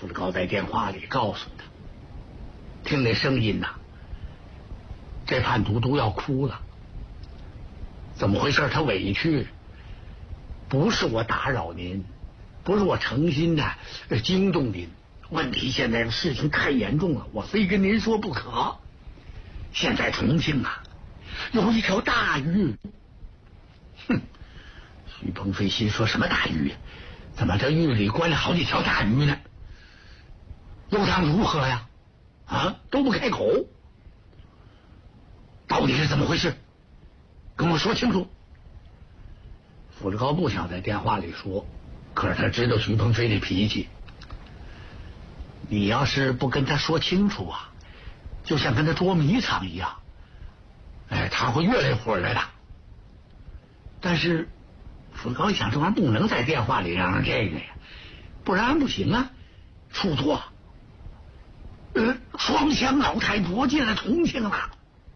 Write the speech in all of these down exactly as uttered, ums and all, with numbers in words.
傅志高在电话里告诉他，听那声音呐、啊，这叛徒都要哭了。怎么回事？他委屈，不是我打扰您，不是我诚心的惊动您。问题现在事情太严重了，我非跟您说不可。现在重庆啊，有一条大鱼。哼，徐鹏飞心说什么大鱼？怎么这狱里关了好几条大鱼呢？又当如何呀？啊，都不开口，到底是怎么回事？跟我说清楚。傅志高不想在电话里说，可是他知道徐鹏飞的脾气。你要是不跟他说清楚啊，就像跟他捉迷藏一样，哎，他会越来火来的。但是傅志高一想，这玩意儿不能在电话里嚷嚷这个呀，不然不行啊。处座，呃，双枪老太婆进了重庆了，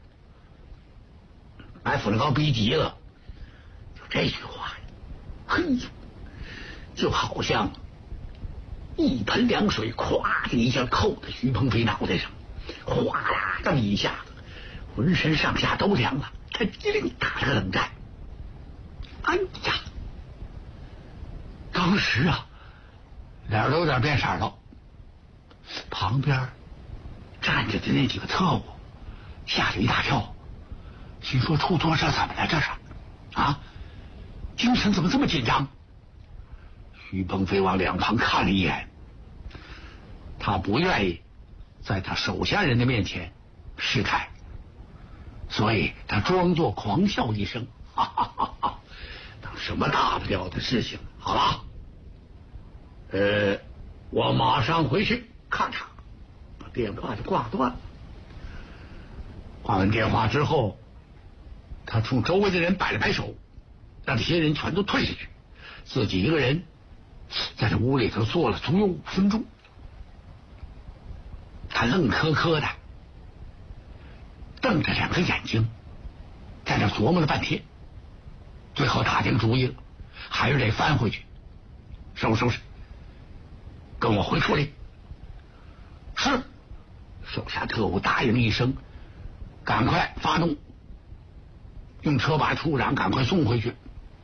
把傅志高逼急了。就这句话，嘿呦，就好像一盆凉水咵的一下扣在徐鹏飞脑袋上，哗啦这么一下子，浑身上下都凉了。他机灵打了个冷战。哎呀，当时啊，脸都有点变色了。旁边站着的那几个特务吓了一大跳，心说处座这怎么了？这是啊，精神怎么这么紧张？徐鹏飞往两旁看了一眼，他不愿意在他手下人的面前失态，所以他装作狂笑一声，哈哈哈哈，当什么大不了的事情？好了，呃，我马上回去。咔嚓，把电话就挂断了。挂完电话之后，他冲周围的人摆了摆手，让这些人全都退下去，自己一个人在这屋里头坐了足有五分钟。他愣磕磕的瞪着两个眼睛，在那琢磨了半天，最后打定主意了，还是得翻回去。收拾收拾，跟我回处理。是，手下特务答应一声，赶快发动，用车把处长赶快送回去。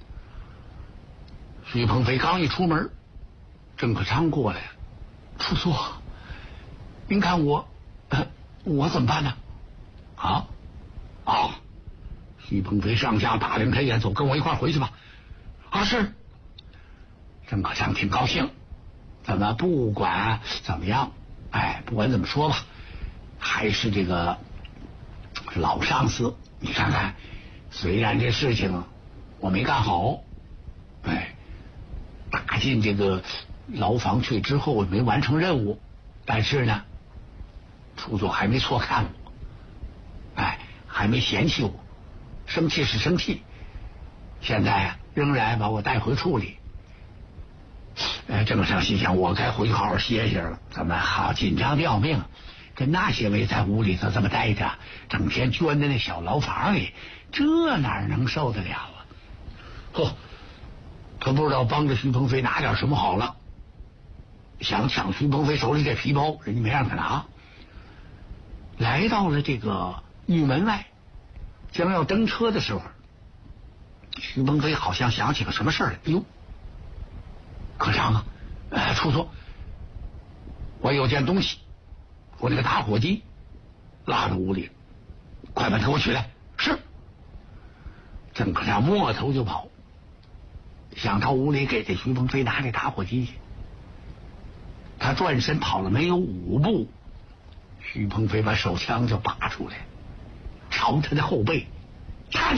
徐鹏飞刚一出门，郑可昌过来了，处座，您看我，呃、我怎么办呢？啊啊！徐鹏飞上下打量他一眼，走，跟我一块回去吧。啊，是。郑可昌挺高兴，怎么不管怎么样？哎，不管怎么说吧，还是这个老上司。你看看，虽然这事情我没干好，哎，打进这个牢房去之后没完成任务，但是呢，处座还没错看我，哎，还没嫌弃我，生气是生气，现在啊，仍然把我带回处里。呃，郑可昌心想，我该回去好好歇歇了。怎么好紧张的要命？跟那些位在屋里头这么待着，整天圈在那小牢房里，这哪能受得了啊？嚯、哦，他不知道帮着徐鹏飞拿点什么好了，想抢徐鹏飞手里这皮包，人家没让他拿。来到了这个狱门外，将要登车的时候，徐鹏飞好像想起个什么事儿来。哎呦！可昌啊，呃，处座，我有件东西，我那个打火机落在屋里，快把它给我取来。是。郑可昌摸头就跑，想到屋里给这徐鹏飞拿这打火机去。他转身跑了没有五步，徐鹏飞把手枪就拔出来，朝他的后背，嚓嚓！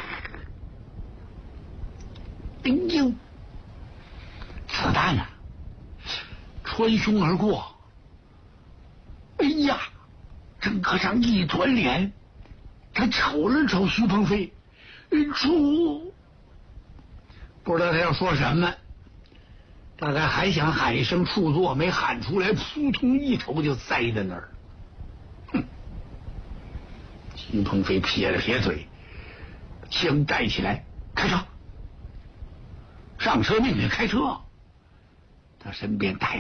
哎呦！子弹啊，穿胸而过。哎呀，郑可昌一转脸，他瞅了瞅徐鹏飞，出，不知道他要说什么，大概还想喊一声处座，没喊出来，扑通一头就栽在那儿。哼！徐鹏飞撇了撇嘴，枪带起来，开车，上车命令开车。他身边带